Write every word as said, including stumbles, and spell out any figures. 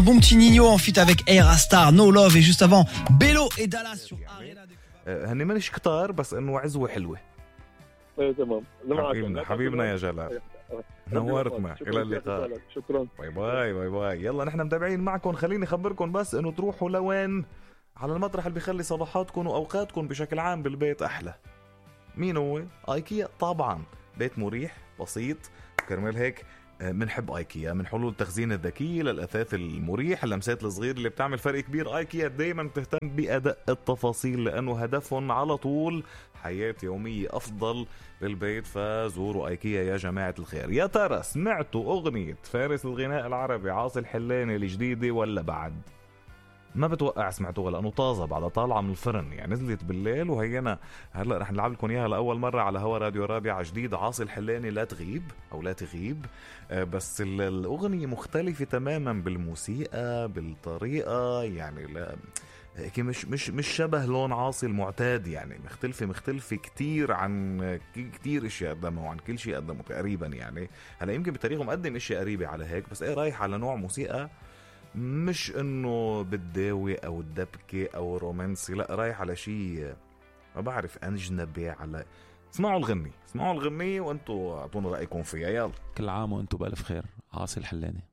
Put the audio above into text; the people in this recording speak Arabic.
Bon petit Nino en feat avec Aerastar, No Love et juste avant Bello et Dallas sur Arena de Cuba. هني مانيش كتار بس انه عزوه حلوه. ايه تمام. حبيبنا حبيبنا يا جلال نورتنا الى اللقاء. شكرا. باي باي باي باي. يلا نحن متابعين معكم. خليني اخبركم بس انه تروحوا لوين؟ على المطرح اللي بيخلي صباحاتكم واوقاتكم بشكل عام بالبيت احلى. مين هو؟ ايكيا طبعا. بيت مريح بسيط كرمال هيك منحب ايكيا. من حلول التخزين الذكي للاثاث المريح، اللمسات الصغيره اللي بتعمل فرق كبير. ايكيا دايما بتهتم باداء التفاصيل لانه هدفهم على طول حياه يوميه افضل للبيت. فزوروا ايكيا يا جماعه الخير. يا ترى سمعتوا اغنيه فارس الغناء العربي عاصي الحلاني الجديده ولا بعد؟ ما بتوقع سمعتوها لانه طازه بعد طالعه من الفرن، يعني نزلت بالليل وهينا هلا رح نلعب لكم اياها لاول مره على هوا راديو رابعه. جديد عاصي الحلاني لا تغيب او لا تغيب. بس الاغنيه مختلفه تماما بالموسيقى بالطريقه، يعني لا هيك مش مش مش شبه لون عاصي المعتاد، يعني مختلفه مختلفه كتير عن كتير اشياء قدموا، عن كل شيء قدموا تقريبا. يعني هلا يمكن بتاريخه مقدم اشياء قريبه على هيك، بس ايه رايح على نوع موسيقى مش انه بالداوي او الدبكة او رومانسي، لا رايح على شيء ما بعرف اجنبي. على اسمعوا الغني اسمعوا الغنية وانتوا اعطونا رأيكم فيها. يلا كل عام وانتم بألف خير. عاصي الحلاني.